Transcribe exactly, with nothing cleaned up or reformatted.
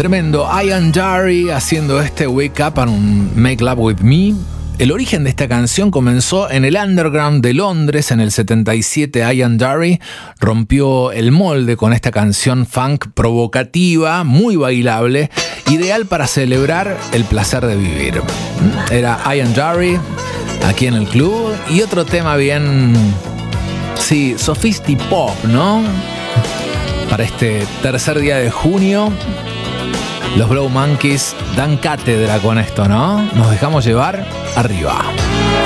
Tremendo. Ian Dury haciendo este Wake Up and Make Love With Me. El origen de esta canción comenzó en el underground de Londres en el setenta y siete. Ian Dury rompió el molde con esta canción funk provocativa, muy bailable, ideal para celebrar el placer de vivir. Era Ian Dury aquí en el club. Y otro tema bien, sí, sofistipop, ¿no? Para este tercer día de junio, los Blow Monkeys dan cátedra con esto, ¿no? Nos dejamos llevar arriba.